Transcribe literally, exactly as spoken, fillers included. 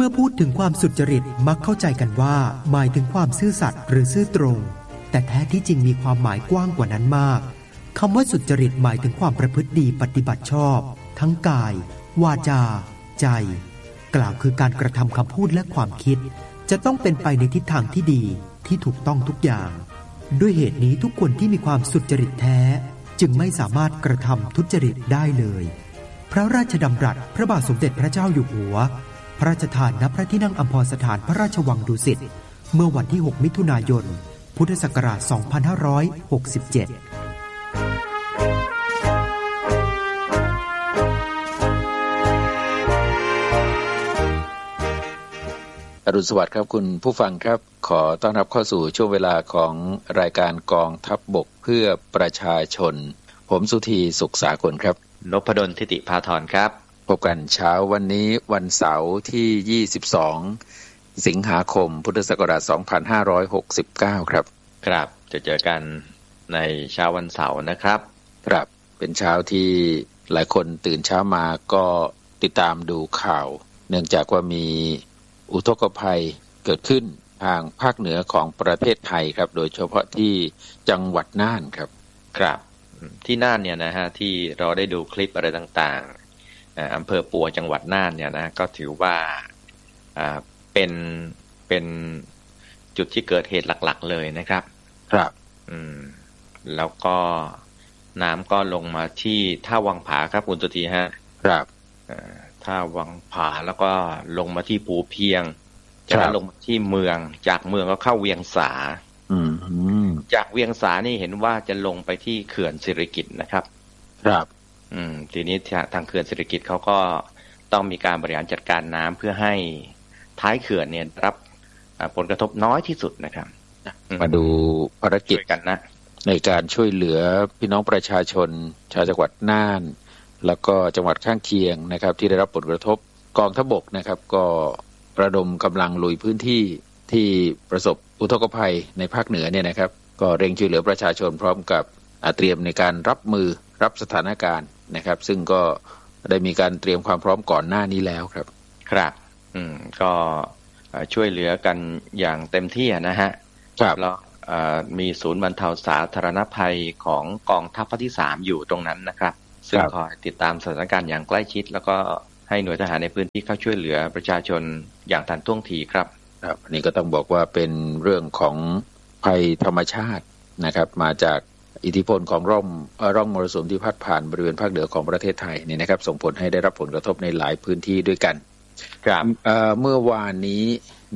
มื่อพูดถึงความสุจริตมักเข้าใจกันว่าหมายถึงความซื่อสัตย์หรือซื่อตรงแต่แท้ที่จริงมีความหมายกว้างกว่านั้นมากคำว่าสุจริตหมายถึงความประพฤติดีปฏิบัติชอบทั้งกายวาจาใจกล่าวคือการกระทำคำพูดและความคิดจะต้องเป็นไปในทิศทางที่ดีที่ถูกต้องทุกอย่างด้วยเหตุนี้ทุกคนที่มีความสุจริตแท้จึงไม่สามารถกระทำทุจริตได้เลยพระราชดำรัสพระบาทสมเด็จพระเจ้าอยู่หัวพระราชทานณพระที่นั่งอัมพรสถานพระราชวังดุสิตเมื่อวันที่หกมิถุนายนพุทธศักราชสองพันห้าร้อยหกสิบเจ็ดอรุณสวัสดิ์ครับคุณผู้ฟังครับขอต้อนรับเข้าสู่ช่วงเวลาของรายการกองทัพบกเพื่อประชาชนผมสุธีสุขสาคลครับนพดลทิติภาธรครับพบกันเช้าวันนี้วันเสาร์ที่ยี่สิบสองสิงหาคมพุทธศักราชสองพันห้าร้อยหกสิบเก้าครับครับจะเจอกันในเช้าวันเสาร์นะครับครับเป็นเช้าที่หลายคนตื่นเช้ามาก็ติดตามดูข่าวเนื่องจากว่ามีอุทกภัยเกิดขึ้นทางภาคเหนือของประเทศไทยครับโดยเฉพาะที่จังหวัดน่านครับครับที่น่านเนี่ยนะฮะที่เราได้ดูคลิปอะไรต่างๆอำเภอปัวจังหวัดน่านเนี่ยนะก็ถือว่าเป็นเป็นจุดที่เกิดเหตุหลักๆเลยนะครับครับอืมแล้วก็น้ำก็ลงมาที่ท่าวังผาครับคุณตุทีฮะครับท่าวังผาแล้วก็ลงมาที่ภูเพียงจากนั้นลงมาที่เมืองจากเมืองก็เข้าเวียงสาจากเวียงสานี่เห็นว่าจะลงไปที่เขื่อนสิริกิติ์นะครับครับอืมทีนี้ทางเขื่อนสิริกิติ์เขาก็ต้องมีการบริหารจัดการน้ำเพื่อให้ท้ายเขื่อนเนี่ยรับผลกระทบน้อยที่สุดนะครับมาดูภารกิจกันนะในการช่วยเหลือพี่น้องประชาชนชาวจังหวัดน่านแล้วก็จังหวัดข้างเคียงนะครับที่ได้รับผลกระทบกองทัพบกนะครับก็ระดมกำลังลุยพื้นที่ที่ประสบอุทกภัยในภาคเหนือเนี่ยนะครับก็เร่งช่วยเหลือประชาชนพร้อมกับเตรียมในการรับมือรับสถานการณ์นะครับซึ่งก็ได้มีการเตรียมความพร้อมก่อนหน้านี้แล้วครับครับอืมก็ช่วยเหลือกันอย่างเต็มที่นะฮะครับแล้วมีศูนย์บรรเทาสาธารณภัยของกองทัพภาคที่สามอยู่ตรงนั้นนะครับซึ่งคอยติดตามสถานการณ์อย่างใกล้ชิดแล้วก็ให้หน่วยทหารในพื้นที่เข้าช่วยเหลือประชาชนอย่างทันท่วงทีครับครับอันนี้ก็ต้องบอกว่าเป็นเรื่องของภัยธรรมชาตินะครับมาจากอิทธิพลของร่องร่องมรสุมที่พัดผ่านบริเวณภาคเหนือของประเทศไทยนี่นะครับส่งผลให้ได้รับผลกระทบในหลายพื้นที่ด้วยกันครับเมื่อวานนี้